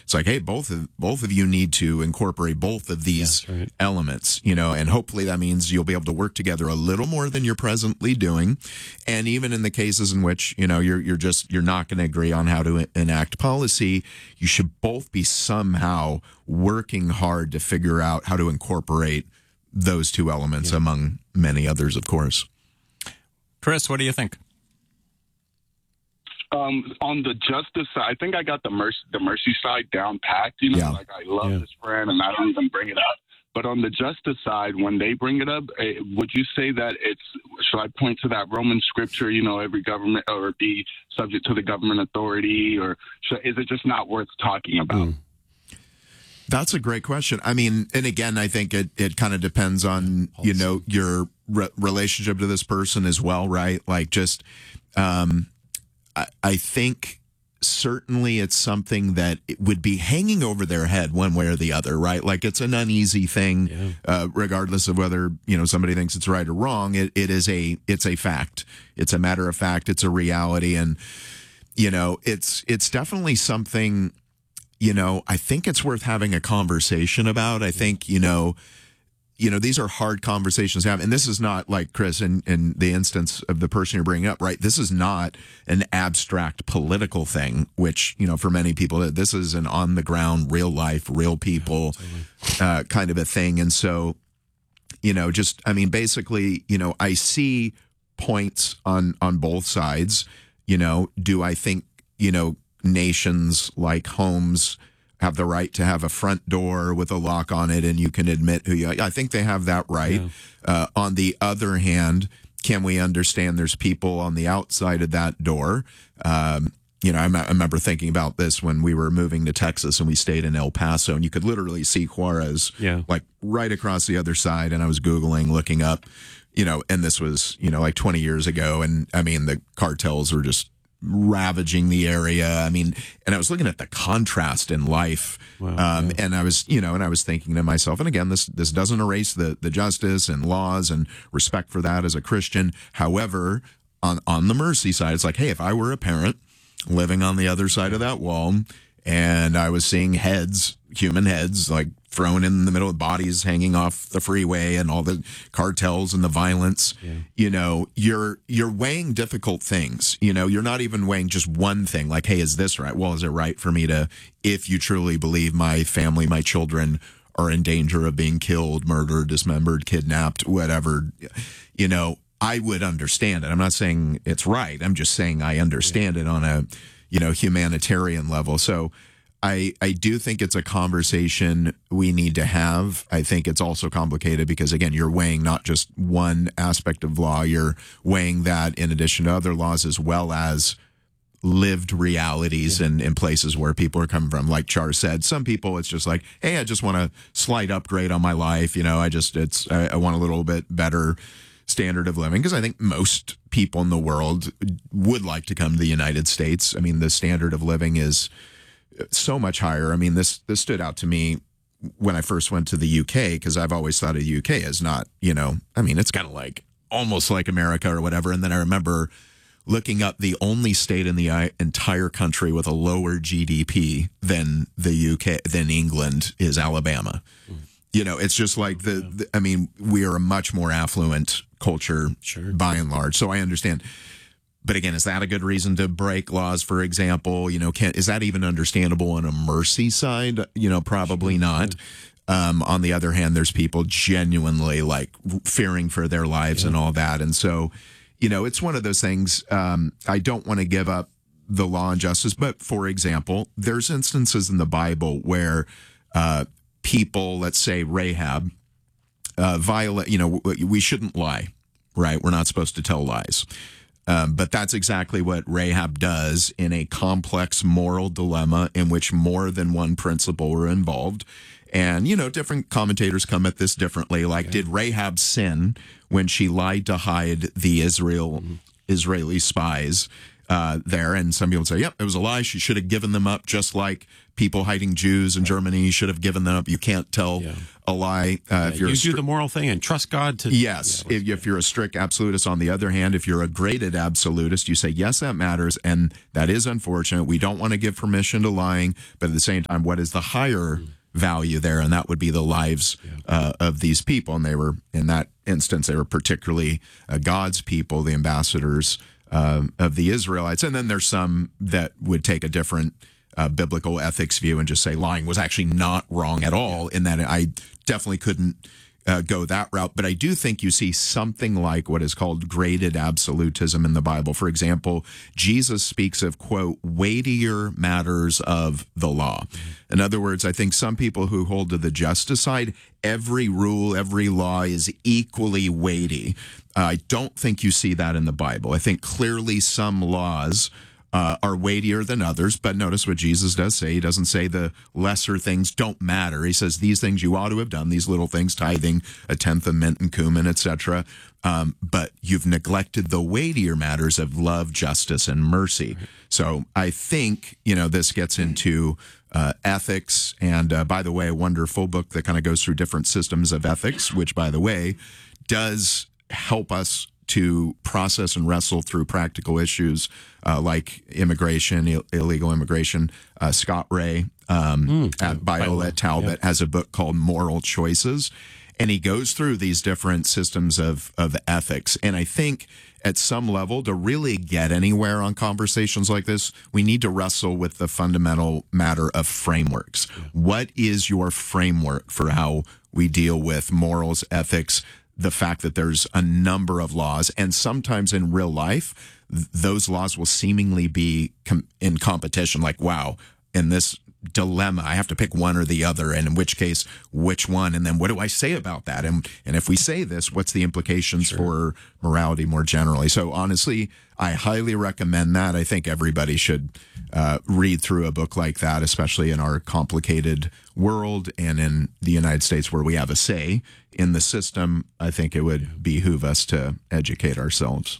It's like, hey, both of you need to incorporate both of these elements, and hopefully that means you'll be able to work together a little more than you're presently doing. And even in the cases in which, you're not going to agree on how to enact policy, you should both be somehow working hard to figure out how to incorporate those two elements among many others, of course. Chris, what do you think? On the justice side, I think I got the mercy side down packed. Like I love this friend, and I don't even bring it up. But on the justice side, when they bring it up, would you say that should I point to that Roman scripture, every government or be subject to the government authority, or is it just not worth talking about? That's a great question. I mean, and again, I think it kind of depends on, your relationship to this person as well, right? Like just, I think certainly it's something that it would be hanging over their head one way or the other, right? Like it's an uneasy thing, regardless of whether, somebody thinks it's right or wrong. It's a fact. It's a matter of fact. It's a reality. And, it's definitely something, I think it's worth having a conversation about. I think, these are hard conversations to have. And this is not like, Chris, in the instance of the person you're bringing up, right? This is not an abstract political thing, which, for many people, this is an on the ground, real life, real people kind of a thing. And so, basically, I see points on both sides. Do I think, nations like homes have the right to have a front door with a lock on it and you can admit who you are? I think they have that right. On the other hand, can we understand there's people on the outside of that door? I remember thinking about this when we were moving to Texas and we stayed in El Paso, and you could literally see Juarez like right across the other side. And I was Googling, looking up, and this was, like 20 years ago. And I mean, the cartels were just ravaging the area. I mean, and I was looking at the contrast in life. And I was, and I was thinking to myself, and again, this doesn't erase the justice and laws and respect for that as a Christian. However, on the mercy side, it's like, hey, if I were a parent living on the other side of that wall and I was seeing human heads, like thrown in the middle of bodies hanging off the freeway and all the cartels and the violence, you're weighing difficult things. You're not even weighing just one thing like, hey, is this right? Well, is it right for me to, if you truly believe my family, my children are in danger of being killed, murdered, dismembered, kidnapped, whatever, I would understand it. I'm not saying it's right. I'm just saying I understand it on a, humanitarian level. So I do think it's a conversation we need to have. I think it's also complicated because, again, you're weighing not just one aspect of law. You're weighing that in addition to other laws as well as lived realities in places where people are coming from. Like Char said, some people, it's just like, hey, I just want a slight upgrade on my life. I want a little bit better standard of living, because I think most people in the world would like to come to the United States. I mean, the standard of living is so much higher. I mean, this stood out to me when I first went to the UK, because I've always thought of the UK as not, it's kind of like almost like America or whatever. And then I remember looking up the only state in the entire country with a lower GDP than the UK, than England, is Alabama. It's just like we are a much more affluent culture by and large. So I understand. But again, is that a good reason to break laws, for example? Is that even understandable on a mercy side? Probably not. On the other hand, there's people genuinely like fearing for their lives and all that. And so, it's one of those things. I don't want to give up the law and justice. But for example, there's instances in the Bible where people, let's say Rahab, violate, we shouldn't lie, right? We're not supposed to tell lies. But that's exactly what Rahab does in a complex moral dilemma in which more than one principle were involved. And, different commentators come at this differently. Like, did Rahab sin when she lied to hide the Israeli spies there. And some people say, yep, it was a lie. She should have given them up, just like people hiding Jews in Germany should have given them up. You can't tell a lie. If you're you do the moral thing and trust God to. Yes. If you're a strict absolutist, on the other hand, if you're a graded absolutist, you say, yes, that matters. And that is unfortunate. We don't want to give permission to lying. But at the same time, what is the higher value there? And that would be the lives of these people. And they were, in that instance, they were particularly God's people, the ambassadors of the Israelites. And then there's some that would take a different biblical ethics view and just say lying was actually not wrong at all, in that I definitely couldn't go that route. But I do think you see something like what is called graded absolutism in the Bible. For example, Jesus speaks of, quote, weightier matters of the law. In other words, I think some people who hold to the justice side, every rule, every law is equally weighty. I don't think you see that in the Bible. I think clearly some laws are weightier than others, but notice what Jesus does say. He doesn't say the lesser things don't matter. He says these things you ought to have done, these little things, tithing, a tenth of mint and cumin, etc. But you've neglected the weightier matters of love, justice, and mercy. So I think, this gets into ethics. And by the way, a wonderful book that kind of goes through different systems of ethics, which, by the way, does help us to process and wrestle through practical issues like immigration, illegal immigration. Scott Ray at Biola Talbot has a book called Moral Choices, and he goes through these different systems of ethics. And I think at some level, to really get anywhere on conversations like this, we need to wrestle with the fundamental matter of frameworks. What is your framework for how we deal with morals, ethics, the fact that there's a number of laws, and sometimes in real life, those laws will seemingly be in competition, like, wow, in this dilemma, I have to pick one or the other, and in which case, which one, and then what do I say about that? And if we say this, what's the implications for morality more generally? So honestly, I highly recommend that. I think everybody should read through a book like that, especially in our complicated world and in the United States where we have a say in the system. I think it would behoove us to educate ourselves.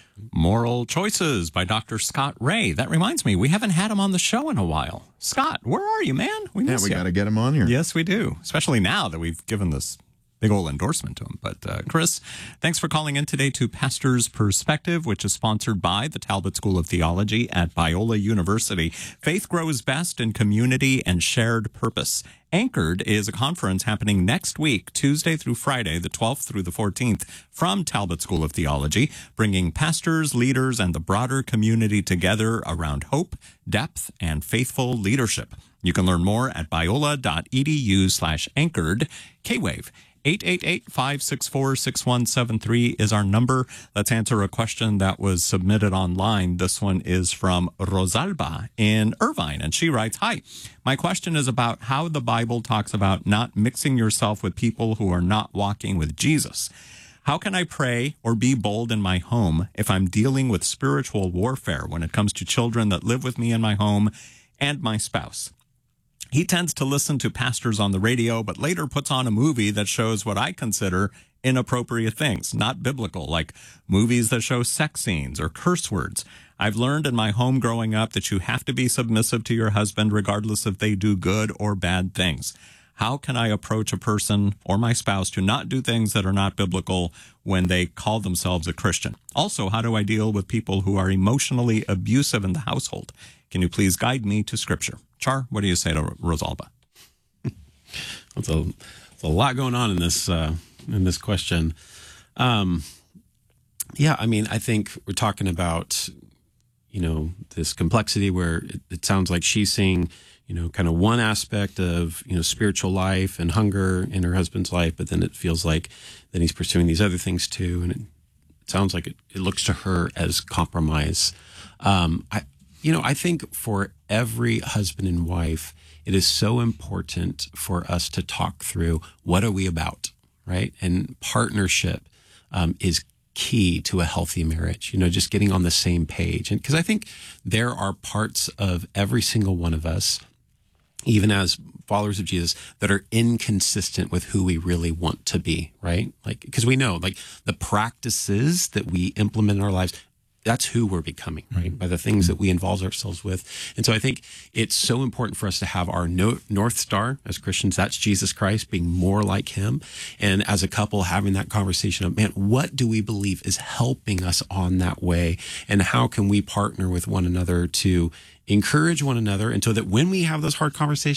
Moral Choices by Dr. Scott Ray. That reminds me, we haven't had him on the show in a while. Scott, where are you, man? We got to get him on here. Yes, we do, especially now that we've given this big old endorsement to him. But Chris, thanks for calling in today to Pastor's Perspective, which is sponsored by the Talbot School of Theology at Biola University. Faith grows best in community and shared purpose. Anchored is a conference happening next week, Tuesday through Friday, the 12th through the 14th, from Talbot School of Theology, bringing pastors, leaders, and the broader community together around hope, depth, and faithful leadership. You can learn more at biola.edu/anchored. K-Wave 888-564-6173 is our number. Let's answer a question that was submitted online. This one is from Rosalba in Irvine, and she writes, "Hi, my question is about how the Bible talks about not mixing yourself with people who are not walking with Jesus. How can I pray or be bold in my home if I'm dealing with spiritual warfare when it comes to children that live with me in my home and my spouse? He tends to listen to pastors on the radio, but later puts on a movie that shows what I consider inappropriate things, not biblical, like movies that show sex scenes or curse words. I've learned in my home growing up that you have to be submissive to your husband regardless if they do good or bad things. How can I approach a person or my spouse to not do things that are not biblical when they call themselves a Christian? Also, how do I deal with people who are emotionally abusive in the household? Can you please guide me to Scripture?" Char, what do you say to Rosalba? It's a lot going on in this question. I mean, I think we're talking about, this complexity where it sounds like she's seeing, kind of one aspect of, spiritual life and hunger in her husband's life, but then it feels like then he's pursuing these other things too. And it sounds like it looks to her as compromise. I think for every husband and wife, it is so important for us to talk through what are we about, right? And partnership is key to a healthy marriage, just getting on the same page. And because I think there are parts of every single one of us, even as followers of Jesus, that are inconsistent with who we really want to be, right? Like, because we know, like, the practices that we implement in our lives that's who we're becoming, right? By the things that we involve ourselves with. And so I think it's so important for us to have our North Star as Christians. That's Jesus Christ, being more like him. And as a couple, having that conversation of, man, what do we believe is helping us on that way? And how can we partner with one another to encourage one another? And so that when we have those hard conversations,